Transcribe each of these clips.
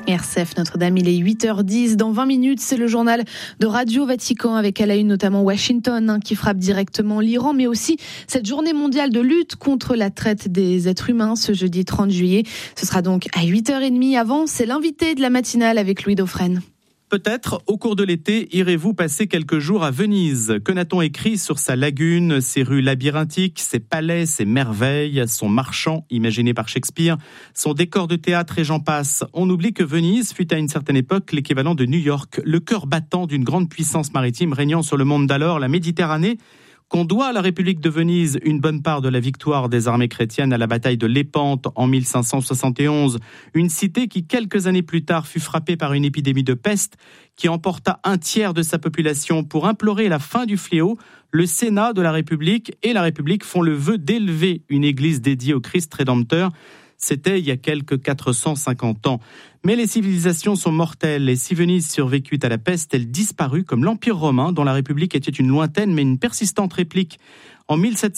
RCF Notre-Dame, il est 8h10. Dans 20 minutes, c'est le journal de Radio Vatican avec à la une notamment Washington qui frappe directement l'Iran, mais aussi cette journée mondiale de lutte contre la traite des êtres humains ce jeudi 30 juillet. Ce sera donc à 8h30. Avant, c'est l'invité de la matinale avec Louis Dauphren. Peut-être, au cours de l'été, irez-vous passer quelques jours à Venise. Que n'a-t-on écrit sur sa lagune, ses rues labyrinthiques, ses palais, ses merveilles, son marchand imaginé par Shakespeare, son décor de théâtre et j'en passe. On oublie que Venise fut à une certaine époque l'équivalent de New York, le cœur battant d'une grande puissance maritime régnant sur le monde d'alors, la Méditerranée, qu'on doit à la République de Venise une bonne part de la victoire des armées chrétiennes à la bataille de Lépante en 1571, une cité qui quelques années plus tard fut frappée par une épidémie de peste qui emporta un tiers de sa population. Pour implorer la fin du fléau, le Sénat de la République et la République font le vœu d'élever une église dédiée au Christ Rédempteur. C'était il y a quelques 450 ans. Mais les civilisations sont mortelles et si Venise survécut à la peste, elle disparut comme l'Empire romain dont la République était une lointaine mais une persistante réplique. En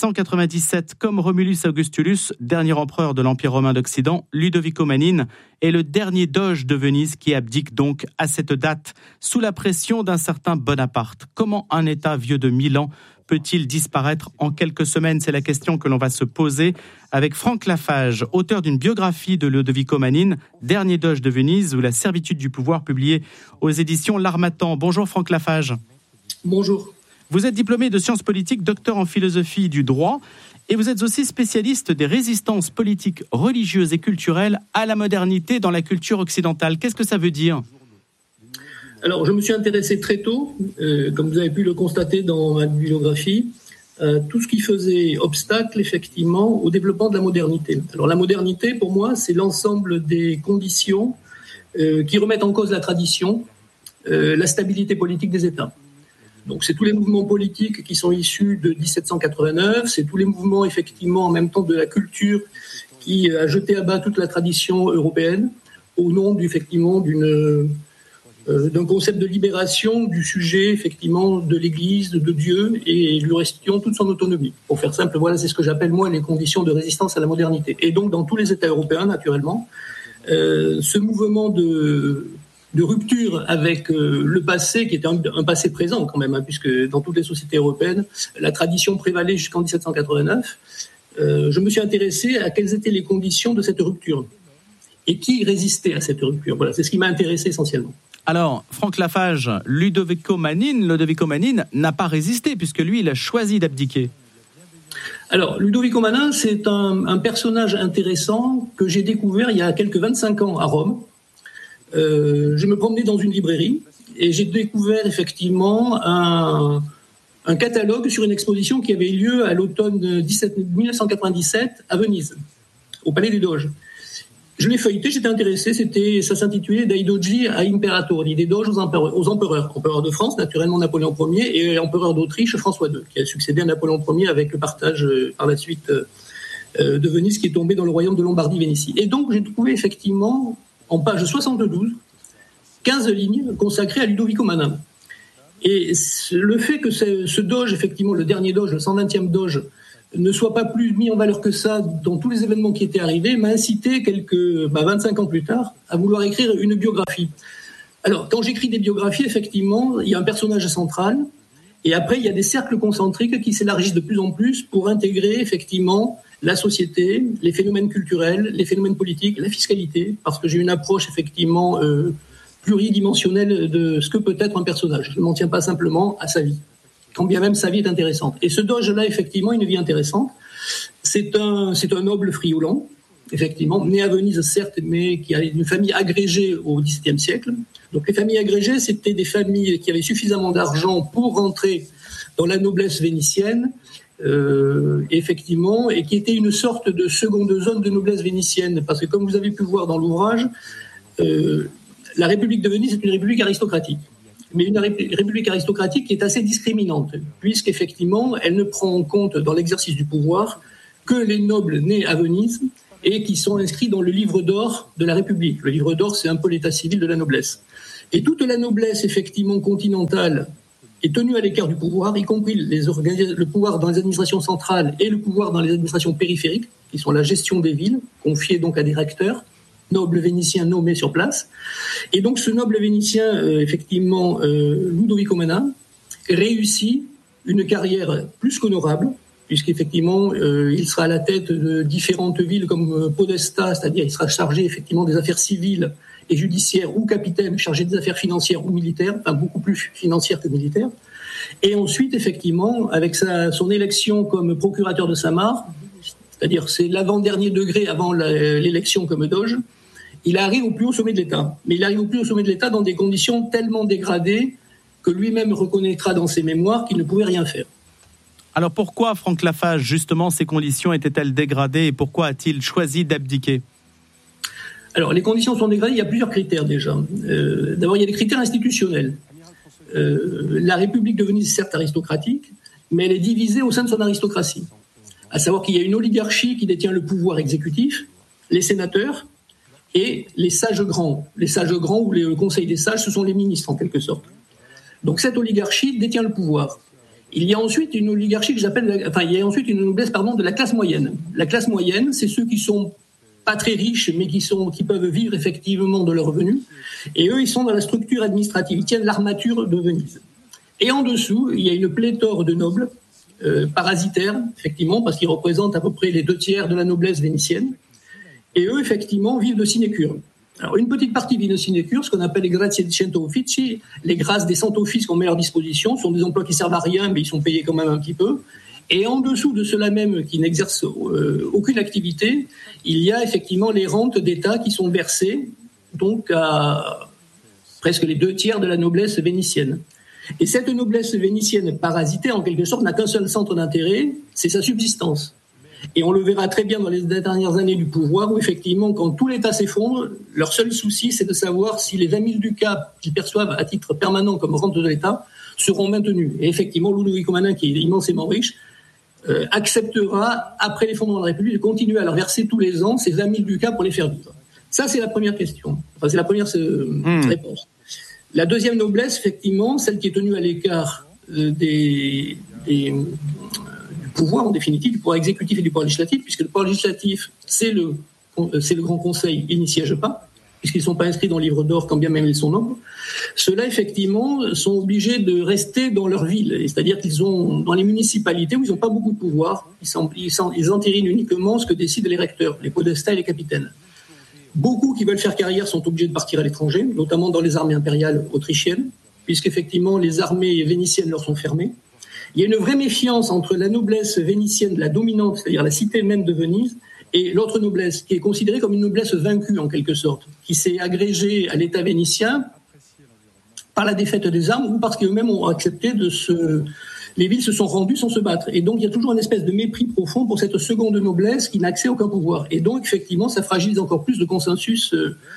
1797, comme Romulus Augustulus, dernier empereur de l'Empire romain d'Occident, Ludovico Manine est le dernier doge de Venise qui abdique donc à cette date sous la pression d'un certain Bonaparte. Comment un État vieux de 1000 ans peut-il disparaître en quelques semaines ? C'est la question que l'on va se poser avec Franck Lafage, auteur d'une biographie de Ludovico Manine, dernier doge de Venise ou la servitude du pouvoir, publiée aux éditions L'Harmattan. Bonjour Franck Lafage. Bonjour. Vous êtes diplômé de sciences politiques, docteur en philosophie du droit, et vous êtes aussi spécialiste des résistances politiques, religieuses et culturelles à la modernité dans la culture occidentale. Qu'est-ce que ça veut dire ? Alors, je me suis intéressé très tôt, comme vous avez pu le constater dans ma biographie, tout ce qui faisait obstacle, effectivement, au développement de la modernité. Alors, la modernité, pour moi, c'est l'ensemble des conditions qui remettent en cause la tradition, la stabilité politique des États. Donc, c'est tous les mouvements politiques qui sont issus de 1789, c'est tous les mouvements, effectivement, en même temps de la culture qui a jeté à bas toute la tradition européenne au nom, effectivement, d'un concept de libération du sujet, effectivement, de l'Église, de Dieu, et lui restituant toute son autonomie. Pour faire simple, voilà, c'est ce que j'appelle, moi, les conditions de résistance à la modernité. Et donc, dans tous les États européens, naturellement, ce mouvement de rupture avec le passé, qui était un passé présent quand même, puisque dans toutes les sociétés européennes, la tradition prévalait jusqu'en 1789, je me suis intéressé à quelles étaient les conditions de cette rupture et qui résistait à cette rupture. Voilà, c'est ce qui m'a intéressé essentiellement. Alors, Franck Lafage, Ludovico Manine n'a pas résisté puisque lui, il a choisi d'abdiquer. Alors, Ludovico Manine, c'est un personnage intéressant que j'ai découvert il y a quelques 25 ans à Rome. Je me promenais dans une librairie et j'ai découvert effectivement un catalogue sur une exposition qui avait eu lieu à l'automne 1997 à Venise, au Palais des Doges. Je l'ai feuilleté, j'étais intéressé, ça s'intitulait Dai Dogi a Imperatori, des doges aux empereurs. Empereur de France, naturellement Napoléon Ier, et empereur d'Autriche, François II, qui a succédé à Napoléon Ier avec le partage par la suite de Venise, qui est tombé dans le royaume de Lombardie-Vénétie. Et donc j'ai trouvé effectivement, en page 72, 15 lignes consacrées à Ludovico Manine. Et le fait que ce doge, effectivement, le dernier doge, le 120e doge, ne soit pas plus mis en valeur que ça dans tous les événements qui étaient arrivés, m'a incité 25 ans plus tard à vouloir écrire une biographie. Alors, quand j'écris des biographies, effectivement, il y a un personnage central, et après, il y a des cercles concentriques qui s'élargissent de plus en plus pour intégrer, effectivement, la société, les phénomènes culturels, les phénomènes politiques, la fiscalité, parce que j'ai une approche, effectivement, pluridimensionnelle de ce que peut être un personnage. Je ne m'en tiens pas simplement à sa vie, quand bien même sa vie est intéressante. Et ce doge-là, effectivement, une vie intéressante. C'est un noble friolant, effectivement, né à Venise, certes, mais qui a une famille agrégée au XVIIe siècle. Donc les familles agrégées, c'était des familles qui avaient suffisamment d'argent pour rentrer dans la noblesse vénitienne, effectivement, et qui était une sorte de seconde zone de noblesse vénitienne. Parce que comme vous avez pu voir dans l'ouvrage, la République de Venise est une république aristocratique. Mais une république aristocratique qui est assez discriminante, puisqu'effectivement, elle ne prend en compte dans l'exercice du pouvoir que les nobles nés à Venise et qui sont inscrits dans le livre d'or de la République. Le livre d'or, c'est un peu l'état civil de la noblesse. Et toute la noblesse, effectivement, continentale est tenue à l'écart du pouvoir, y compris le pouvoir dans les administrations centrales et le pouvoir dans les administrations périphériques, qui sont la gestion des villes, confiée donc à des recteurs. noble vénitien nommé sur place. Et donc ce noble vénitien, Ludovico Manin, réussit une carrière plus qu'honorable, puisqu'effectivement, il sera à la tête de différentes villes comme Podesta, c'est-à-dire il sera chargé effectivement des affaires civiles et judiciaires, ou capitaine chargé des affaires financières ou militaires, enfin beaucoup plus financières que militaires. Et ensuite, effectivement, avec son élection comme procurateur de Samar, c'est-à-dire c'est l'avant-dernier degré avant l'élection comme doge, il arrive au plus haut sommet de l'État. Mais il arrive au plus haut sommet de l'État dans des conditions tellement dégradées que lui-même reconnaîtra dans ses mémoires qu'il ne pouvait rien faire. Alors pourquoi, Franck Lafage, justement, ces conditions étaient-elles dégradées et pourquoi a-t-il choisi d'abdiquer ? Alors les conditions sont dégradées, il y a plusieurs critères déjà. D'abord, il y a des critères institutionnels. La République de Venise est certes aristocratique, mais elle est divisée au sein de son aristocratie. À savoir qu'il y a une oligarchie qui détient le pouvoir exécutif, les sénateurs et les sages grands. Les sages grands ou le conseil des sages, ce sont les ministres en quelque sorte. Donc cette oligarchie détient le pouvoir. Il y a ensuite une oligarchie une noblesse de la classe moyenne. La classe moyenne, c'est ceux qui sont pas très riches, mais qui peuvent vivre effectivement de leurs revenus. Et eux, ils sont dans la structure administrative, ils tiennent l'armature de Venise. Et en dessous, il y a une pléthore de nobles, parasitaires, effectivement, parce qu'ils représentent à peu près les 2/3 de la noblesse vénitienne. Et eux, effectivement, vivent de sinécures. Alors, une petite partie vit de sinécures, ce qu'on appelle les grazie di cento offici, les grâces des 100 offices qu'on met à leur disposition, sont des emplois qui servent à rien, mais ils sont payés quand même un petit peu. Et en dessous de ceux-là même qui n'exercent aucune activité, il y a effectivement les rentes d'État qui sont versées, donc à presque les 2/3 de la noblesse vénitienne. Et cette noblesse vénitienne parasitée, en quelque sorte, n'a qu'un seul centre d'intérêt, c'est sa subsistance. Et on le verra très bien dans les dernières années du pouvoir, où effectivement, quand tout l'État s'effondre, leur seul souci, c'est de savoir si les 20 000 ducats qu'ils perçoivent à titre permanent comme rente de l'État seront maintenus. Et effectivement, Ludovico Manin, qui est immensément riche, acceptera, après l'effondrement de la République, de continuer à leur verser tous les ans ces 20 000 ducats pour les faire vivre. Ça, c'est la première question. Enfin, c'est la première réponse. La deuxième noblesse, effectivement, celle qui est tenue à l'écart du pouvoir, en définitive, du pouvoir exécutif et du pouvoir législatif, puisque le pouvoir législatif, c'est le Grand Conseil, ils n'y siègent pas, puisqu'ils ne sont pas inscrits dans le livre d'or, quand bien même ils sont nombres. Ceux-là, effectivement, sont obligés de rester dans leur ville, c'est-à-dire qu'ils sont dans les municipalités où ils n'ont pas beaucoup de pouvoir, ils entérinent uniquement ce que décident les recteurs, les podestats et les capitaines. Beaucoup qui veulent faire carrière sont obligés de partir à l'étranger, notamment dans les armées impériales autrichiennes, puisqu'effectivement les armées vénitiennes leur sont fermées. Il y a une vraie méfiance entre la noblesse vénitienne, la dominante, c'est-à-dire la cité même de Venise, et l'autre noblesse, qui est considérée comme une noblesse vaincue en quelque sorte, qui s'est agrégée à l'État vénitien par la défaite des armes ou parce qu'eux-mêmes ont accepté les villes se sont rendues sans se battre. Et donc il y a toujours une espèce de mépris profond pour cette seconde noblesse qui n'a accès à aucun pouvoir. Et donc effectivement, ça fragilise encore plus le consensus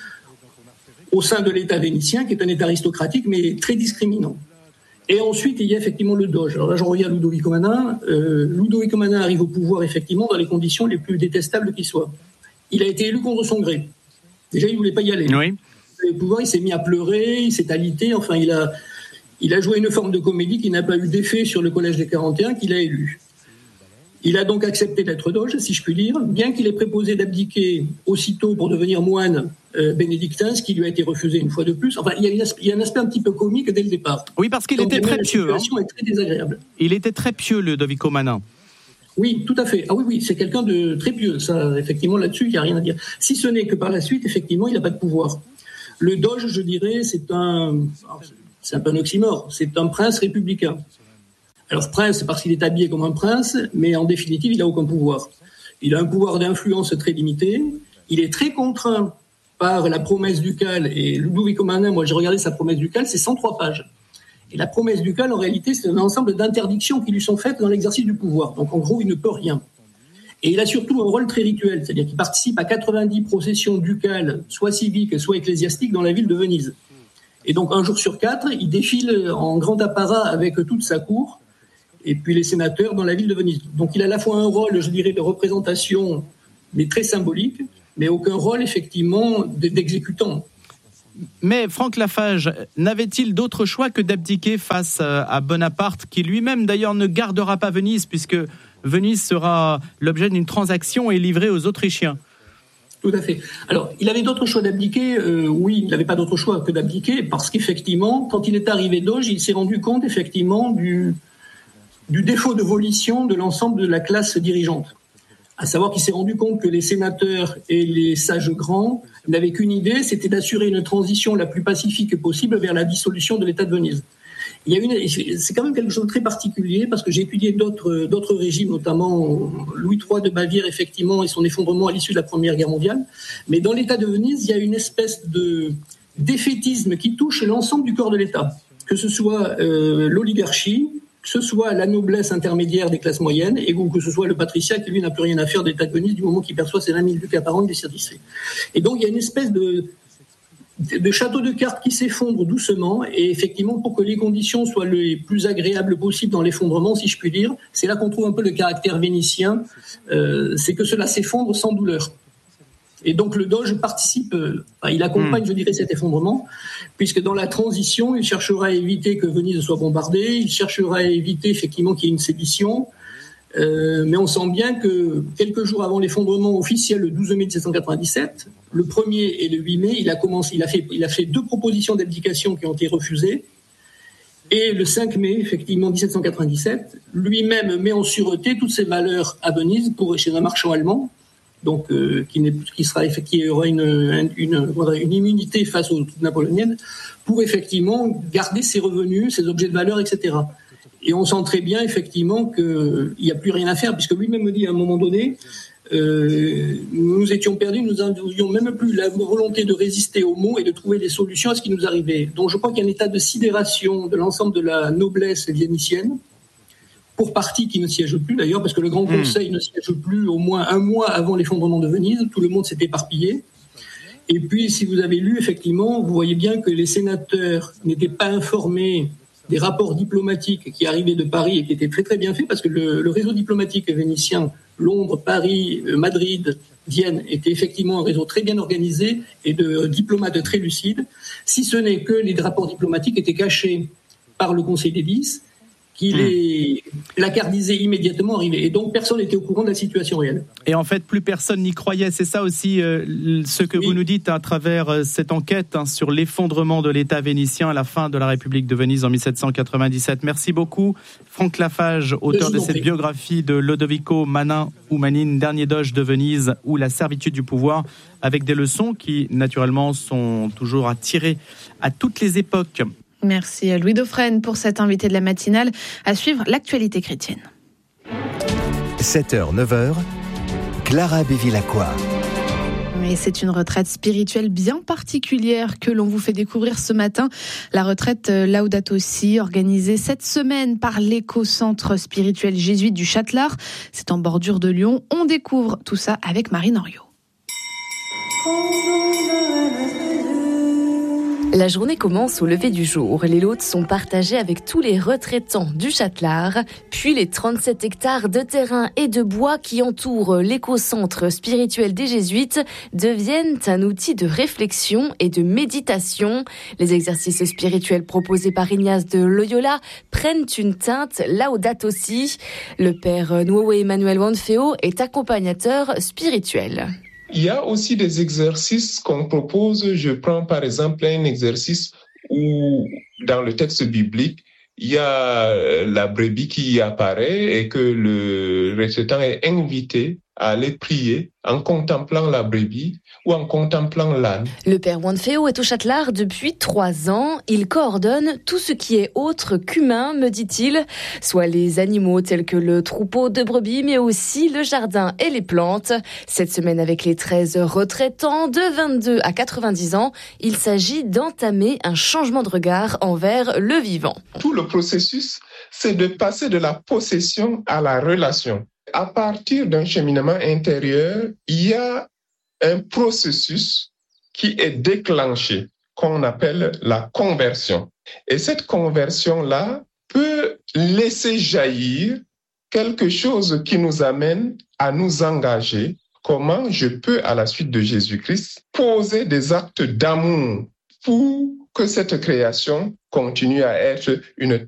au sein de l'État vénitien, qui est un État aristocratique mais très discriminant. Et ensuite, il y a effectivement le doge. Alors là, j'en reviens à Ludovico Manin. Ludovico Manin arrive au pouvoir, effectivement, dans les conditions les plus détestables qui soient. Il a été élu contre son gré. Déjà, il ne voulait pas y aller. Oui. Le pouvoir, il s'est mis à pleurer, il s'est alité. Enfin, il a joué une forme de comédie qui n'a pas eu d'effet sur le collège des 41 qu'il a élu. Il a donc accepté d'être doge, si je puis dire, bien qu'il ait préposé d'abdiquer aussitôt pour devenir moine bénédictin, ce qui lui a été refusé une fois de plus. Enfin, il y a un aspect un petit peu comique dès le départ. Oui, parce qu'il était très pieux. La situation est très désagréable. Il était très pieux, le Ludovico Manin. Oui, tout à fait. Ah oui, c'est quelqu'un de très pieux. Ça, effectivement, là-dessus, il n'y a rien à dire. Si ce n'est que par la suite, effectivement, il n'a pas de pouvoir. Le doge, je dirais, c'est un peu un oxymore. C'est un prince républicain. Alors, prince, parce qu'il est habillé comme un prince, mais en définitive, il n'a aucun pouvoir. Il a un pouvoir d'influence très limité. Il est très contraint par la promesse ducale. Et Ludovico Manin, moi, j'ai regardé sa promesse ducale, c'est 103 pages. Et la promesse ducale, en réalité, c'est un ensemble d'interdictions qui lui sont faites dans l'exercice du pouvoir. Donc, en gros, il ne peut rien. Et il a surtout un rôle très rituel, c'est-à-dire qu'il participe à 90 processions ducales, soit civiques, soit ecclésiastiques, dans la ville de Venise. Et donc, un jour sur 4, il défile en grand apparat avec toute sa cour, et puis les sénateurs dans la ville de Venise. Donc il a à la fois un rôle, je dirais, de représentation, mais très symbolique, mais aucun rôle, effectivement, d'exécutant. Mais Franck Lafage, n'avait-il d'autre choix que d'abdiquer face à Bonaparte, qui lui-même, d'ailleurs, ne gardera pas Venise, puisque Venise sera l'objet d'une transaction et livrée aux Autrichiens ? Tout à fait. Alors, il avait d'autres choix d'abdiquer. Oui, il n'avait pas d'autre choix que d'abdiquer parce qu'effectivement, quand il est arrivé Doge, il s'est rendu compte effectivement du défaut de volition de l'ensemble de la classe dirigeante. À savoir qu'il s'est rendu compte que les sénateurs et les sages grands n'avaient qu'une idée, c'était d'assurer une transition la plus pacifique possible vers la dissolution de l'État de Venise. C'est quand même quelque chose de très particulier parce que j'ai étudié d'autres régimes, notamment Louis III de Bavière, effectivement, et son effondrement à l'issue de la Première Guerre mondiale. Mais dans l'État de Venise, il y a une espèce de défaitisme qui touche l'ensemble du corps de l'État, que ce soit l'oligarchie, que ce soit la noblesse intermédiaire des classes moyennes, et que ce soit le patriciat qui, lui, n'a plus rien à faire de l'État de Venise du moment qu'il perçoit ses 20 000 ducats par an, il est satisfait. Et donc, il y a une espèce de château de cartes qui s'effondre doucement, et effectivement, pour que les conditions soient les plus agréables possibles dans l'effondrement, si je puis dire, c'est là qu'on trouve un peu le caractère vénitien, c'est que cela s'effondre sans douleur. Et donc le Doge participe, il accompagne, je dirais, cet effondrement, puisque dans la transition, il cherchera à éviter que Venise soit bombardée, il cherchera à éviter effectivement qu'il y ait une sédition, mais on sent bien que quelques jours avant l'effondrement officiel, le 12 mai 1797, le 1er et le 8 mai, il a fait 2 propositions d'abdication qui ont été refusées. Et le 5 mai, effectivement, 1797, lui-même met en sûreté toutes ses valeurs à Venise chez un marchand allemand, donc qui aura une immunité face aux troupes napoléoniennes, pour effectivement garder ses revenus, ses objets de valeur, etc. Et on sent très bien effectivement qu'il n'y a plus rien à faire, puisque lui-même me dit à un moment donné, nous étions perdus, nous n'avions même plus la volonté de résister aux maux et de trouver des solutions à ce qui nous arrivait. Donc je crois qu'il y a un état de sidération de l'ensemble de la noblesse vénitienne, pour partie qui ne siège plus d'ailleurs, parce que le Grand Conseil ne siège plus au moins un mois avant l'effondrement de Venise, tout le monde s'est éparpillé. Et puis si vous avez lu, effectivement, vous voyez bien que les sénateurs n'étaient pas informés des rapports diplomatiques qui arrivaient de Paris et qui étaient très très bien faits, parce que le réseau diplomatique vénitien, Londres, Paris, Madrid, Vienne, était effectivement un réseau très bien organisé et de diplomates très lucides, si ce n'est que les rapports diplomatiques étaient cachés par le Conseil des 10, qui les placardisait immédiatement arrivé. Et donc, personne n'était au courant de la situation réelle. Et en fait, plus personne n'y croyait. C'est ça aussi ce que vous nous dites à travers cette enquête sur l'effondrement de l'État vénitien à la fin de la République de Venise en 1797. Merci beaucoup, Franck Lafage, auteur de cette biographie de Lodovico Manin ou Manine, dernier doge de Venise, ou la servitude du pouvoir, avec des leçons qui, naturellement, sont toujours à tirer à toutes les époques. Merci Louis Dauphren pour cet invité de la matinale. À suivre, l'actualité chrétienne. 7h, 9h, Clara Bévilacqua. Et c'est une retraite spirituelle bien particulière que l'on vous fait découvrir ce matin. La retraite Laudato Si, organisée cette semaine par l'éco-centre spirituel jésuite du Châtelard. C'est en bordure de Lyon. On découvre tout ça avec Marie Noriot. La journée commence au lever du jour. Les lots sont partagés avec tous les retraitants du Châtelard. Puis les 37 hectares de terrain et de bois qui entourent l'éco-centre spirituel des Jésuites deviennent un outil de réflexion et de méditation. Les exercices spirituels proposés par Ignace de Loyola prennent une teinte Laudato Si. Le père Nuowe Emmanuel Wanfeo est accompagnateur spirituel. Il y a aussi des exercices qu'on propose. Je prends par exemple un exercice où, dans le texte biblique, il y a la brebis qui apparaît et que le retraitant est invité à aller prier en contemplant la brebis ou en contemplant l'âne. Le père Wanfeo est au Châtelard depuis 3 ans. Il coordonne tout ce qui est autre qu'humain, me dit-il, soit les animaux tels que le troupeau de brebis, mais aussi le jardin et les plantes. Cette semaine, avec les 13 retraitants de 22 à 90 ans, il s'agit d'entamer un changement de regard envers le vivant. Tout le processus, c'est de passer de la possession à la relation. À partir d'un cheminement intérieur, il y a un processus qui est déclenché, qu'on appelle la conversion. Et cette conversion-là peut laisser jaillir quelque chose qui nous amène à nous engager. Comment je peux, à la suite de Jésus-Christ, poser des actes d'amour pour que cette création continue à être une